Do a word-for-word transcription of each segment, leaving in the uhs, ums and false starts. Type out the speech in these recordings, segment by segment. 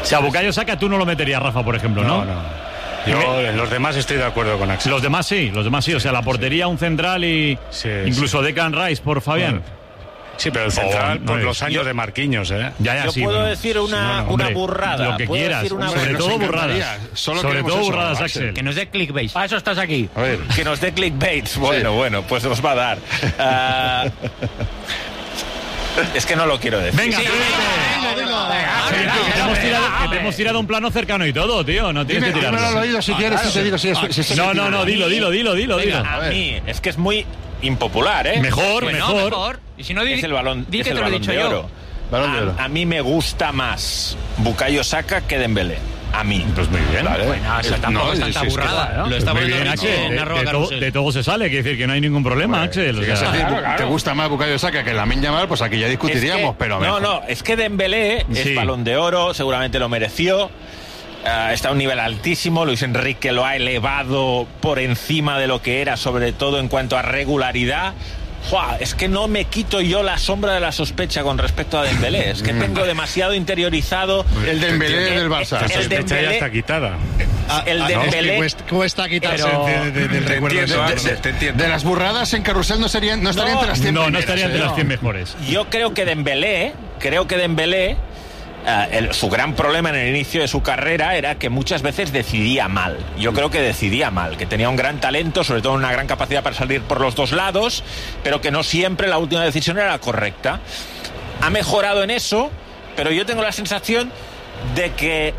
sea, Bukayo Saka tú no lo meterías, Rafa, por ejemplo, ¿no? No, no. Yo en los demás estoy de acuerdo con Axel. Los demás sí, los demás sí. O sea, la portería, sí. Un central y sí, incluso sí. Declan Rice por Fabián. Bueno. Sí, pero el central oh, no por es. los años yo, de Marquinhos, ¿eh? Ya, ya, yo sí, puedo bueno. decir una, sí, no, no, una hombre, burrada. Lo que puedo quieras. Decir una Hombre, sobre todo burradas. Solo sobre todo burradas, eso, Axel. Que nos dé clickbait. A eso estás aquí. A ver. Que nos dé clickbait. Bueno, sí. bueno, pues nos va a dar. Uh, es que no lo quiero decir. Venga, sí, venga, venga, venga. Venga, que te hemos tirado, que te hemos tirado un plano cercano y todo, tío. No tienes Dime, que tirarlo. Dímelo al oído si quieres, si te digo. Si es, si es no, no, no, dilo, dilo, dilo, dilo. Venga, dilo. A mí, es que es muy impopular, ¿eh? Mejor, bueno, mejor. mejor. Y si no, di, es el balón, di es que el te lo he balón dicho de yo. oro. Balón de oro. A, a mí me gusta más Bukayo Saka que Dembélé. A mí. Pues muy bien. Vale. Bueno, eso tampoco no, es tanta si es burrada, que, ¿no? Lo está Muy poniendo bien, Richie Axel. en arroba De, de, carrusel. todo, de todo se sale, quiere decir que no hay ningún problema, Bueno, Axel. O si sea, decir, claro, claro. Te gusta más Bukayo Saka que Lamine Yamal, pues aquí ya discutiríamos, es que, pero no, mejor. no, es que Dembélé Sí. es balón de oro, seguramente lo mereció. Uh, está a un nivel altísimo. Luis Enrique lo ha elevado por encima de lo que era, sobre todo en cuanto a regularidad. ¡Jua! Es que no me quito yo la sombra de la sospecha con respecto a Dembélé. Es que tengo demasiado interiorizado. El Dembélé del Barça. El La sospecha Dembélé- ya está quitada. El Dembélé. Cuesta quitarse Pero- de- de- del recuerdo. entiendo, de- Axel, te entiendo. De las burradas en carrusel no, serían, no estarían No, entre las cien no, no primeras, estaría entre ¿eh? las cien mejores. Yo creo que Dembélé, creo que Dembélé, uh, el, su gran problema en el inicio de su carrera era que muchas veces decidía mal. Yo creo que decidía mal, que tenía un gran talento, sobre todo una gran capacidad para salir por los dos lados, pero que no siempre la última decisión era la correcta. Ha mejorado en eso, pero yo tengo la sensación de que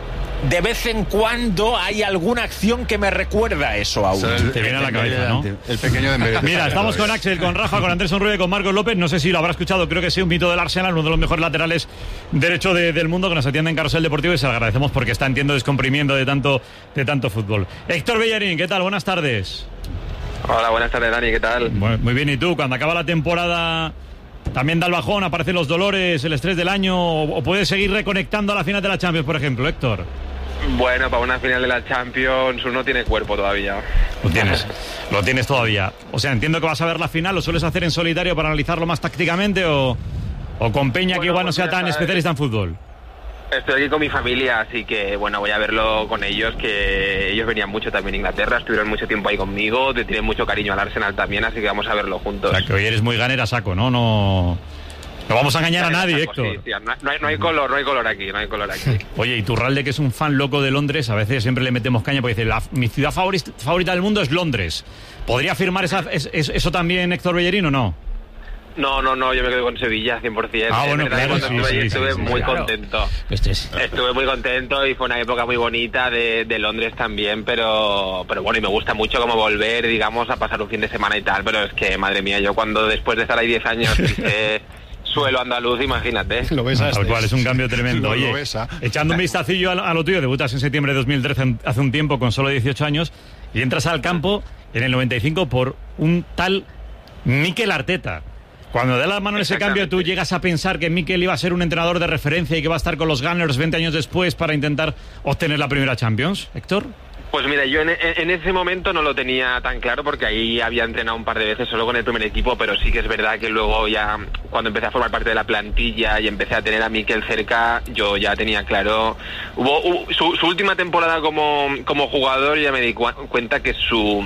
de vez en cuando hay alguna acción que me recuerda a eso aún. O sea, el- Te viene a la el Dembélé cabeza, ¿no? de antes, El pequeño Dembélé. Mira, estamos con Axel, con Rafa, con Andrés Onrubia y con Marcos López. No sé si lo habrá escuchado, creo que sí, un mito del Arsenal, uno de los mejores laterales derecho de, del mundo que nos atiende en Carrusel Deportivo y se lo agradecemos porque está, entiendo, descomprimiendo de tanto, de tanto fútbol. Héctor Bellerín, ¿qué tal? Buenas tardes. Hola, buenas tardes, Dani, ¿qué tal? Bueno, muy bien, ¿y tú? Cuando acaba la temporada también da el bajón, aparecen los dolores, el estrés del año, o, o puedes seguir reconectando a la final de la Champions, por ejemplo, Héctor. Bueno, para una final de la Champions uno tiene cuerpo todavía. Lo tienes, lo tienes todavía. O sea, entiendo que vas a ver la final, ¿lo sueles hacer en solitario para analizarlo más tácticamente o, o con Peña, Bueno, que igual no pues sea ya tan sabes. especialista en fútbol? Estoy aquí con mi familia, así que bueno, voy a verlo con ellos, que ellos venían mucho también a Inglaterra, estuvieron mucho tiempo ahí conmigo, te tienen mucho cariño al Arsenal también, así que vamos a verlo juntos. O sea, que hoy eres muy ganera saco, ¿no? No, no vamos a engañar a nadie, Sí, Héctor. sí, no, no hay, no hay color, no hay color aquí, no hay color aquí. Oye, Iturralde, que es un fan loco de Londres, a veces siempre le metemos caña porque dice, la, mi ciudad favorita, favorita del mundo es Londres. ¿Podría afirmar esa, es, es, eso también Héctor Bellerín o no? No, no, no, yo me quedo con Sevilla cien por ciento. Ah, bueno, Es verdad que claro, cuando sí, estuve allí sí, estuve sí, sí, muy claro. contento. Este es- Estuve muy contento y fue una época muy bonita de, de Londres también, pero pero bueno, y me gusta mucho como volver, digamos, a pasar un fin de semana y tal, pero es que, madre mía, yo cuando después de estar ahí diez años pisé suelo andaluz, imagínate. Lo ves Tal cual, es un cambio tremendo. Lo- Oye, lo ves, ¿ah? echando un vistacillo a, lo- a lo tuyo, debutas en septiembre de dos mil trece, hace un tiempo, con solo dieciocho años, y entras al campo en el noventa y cinco por un tal Mikel Arteta. Cuando da la mano en ese cambio, ¿tú llegas a pensar que Mikel iba a ser un entrenador de referencia y que va a estar con los Gunners veinte años después para intentar obtener la primera Champions, Héctor? Pues mira, yo en, en ese momento no lo tenía tan claro porque ahí había entrenado un par de veces solo con el primer equipo, pero sí que es verdad que luego ya cuando empecé a formar parte de la plantilla y empecé a tener a Mikel cerca, yo ya tenía claro. Hubo, hubo- su, su última temporada como, como jugador, ya me di cua- cuenta que su,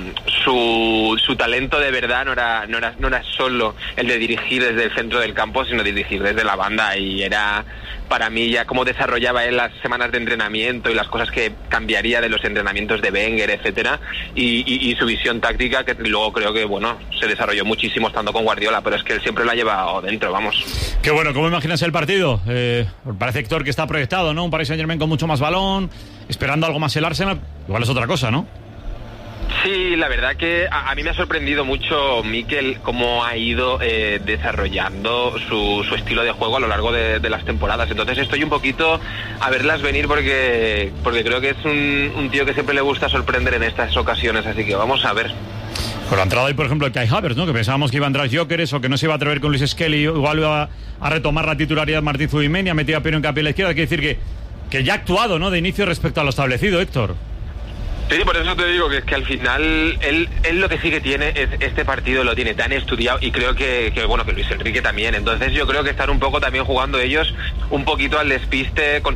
su su talento de verdad no era no era no era solo el de dirigir desde el centro del campo, sino de dirigir desde la banda, y era para mí ya cómo desarrollaba él las semanas de entrenamiento y las cosas que cambiaría de los entrenamientos de Wenger, etcétera, y, y, y su visión táctica, que luego creo que bueno se desarrolló muchísimo estando con Guardiola, pero es que él siempre lo ha llevado dentro, vamos. Qué bueno, ¿cómo imaginas el partido? Eh, parece, Héctor, que está proyectado, ¿no? Un Paris Saint-Germain con mucho más balón, esperando algo más el Arsenal. Igual es otra cosa, ¿no? Sí, la verdad que a, a mí me ha sorprendido mucho Mikel cómo ha ido eh, desarrollando su, su estilo de juego a lo largo de, de las temporadas. Entonces estoy un poquito a verlas venir porque porque creo que es un, un tío que siempre le gusta sorprender en estas ocasiones, así que vamos a ver. Con la entrada hoy, por ejemplo, de Kai Havertz, ¿no? Que pensábamos que iba a entrar Gyökeres o que no se iba a atrever con Luis Skelly, igual iba a retomar la titularidad Martín Zubimendi, ha metido a Piero Hincapié a la izquierda. Quiere decir que, que ya ha actuado, ¿no? De inicio respecto a lo establecido, Héctor. Sí, por eso te digo que es que al final él, él lo que sí que tiene es este partido lo tiene tan estudiado, y creo que, que bueno que Luis Enrique también. Entonces yo creo que están un poco también jugando ellos un poquito al despiste con